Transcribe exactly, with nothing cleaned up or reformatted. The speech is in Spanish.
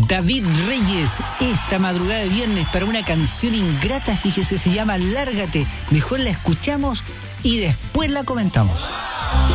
David Reyes, esta madrugada de viernes para una canción ingrata, fíjese, se llama Lárgate. Mejor la escuchamos y después la comentamos.